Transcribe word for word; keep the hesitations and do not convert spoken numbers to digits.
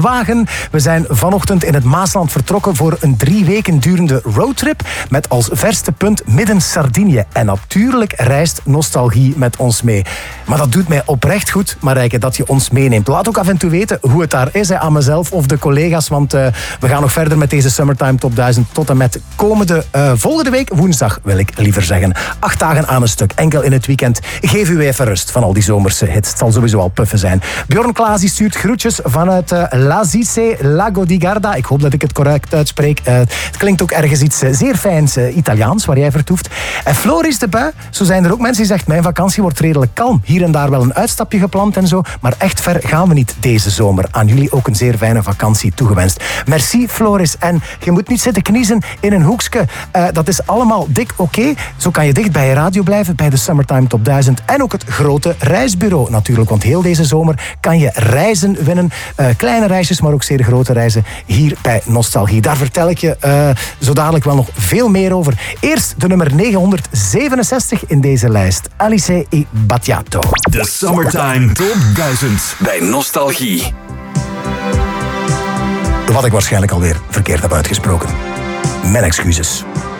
wagen. We zijn vanochtend in het Maasland vertrokken voor een drie weken durende roadtrip met als verste punt midden Sardinië. En natuurlijk reist nostalgie met ons mee. Maar dat doet mij oprecht goed, Marijke, dat je ons meeneemt. Laat ook af en toe weten hoe het daar is, hè, aan mezelf of de collega's, want uh, we gaan nog verder met deze Summertime Top duizend tot en met komende uh, volgende week, woensdag wil ik liever zeggen. Acht dagen aan een stuk, enkel in het weekend. Geef u even rust van al die zomerse hits. Het zal sowieso al puffen zijn. Bjorn Klaas stuurt groetjes vanuit uh, Lasise Lago di Garda. Ik hoop dat ik het correct uitspreek. Uh, het klinkt ook ergens iets uh, zeer fijns uh, Italiaans, waar jij vertoeft. En Floris de Bui, zo zijn er ook mensen die zeggen, mijn vakantie wordt redelijk kalm. Hier en daar wel een uitstapje gepland en zo, maar echt ver gaan we niet deze zomer. Aan jullie ook een zeer fijne vakantie toegewenst. Merci Floris. En je moet niet zitten kniezen in een hoekje. Uh, dat is allemaal dik oké. Okay. Zo kan je dicht bij je radio blijven, bij de Summertime Top duizend. En ook het grote reisbureau natuurlijk, want heel deze zomer kan je reizen winnen. Uh, kleine reisjes, maar ook zeer grote reizen hier bij Nostalgie. Daar vertel ik je uh, zo dadelijk wel nog veel meer over. Eerst de nummer negenhonderdzevenenzestig in deze lijst. Alice e Battiato. De Summertime Top duizend bij Nostalgie. Wat ik waarschijnlijk alweer verkeerd heb uitgesproken. Mijn excuses.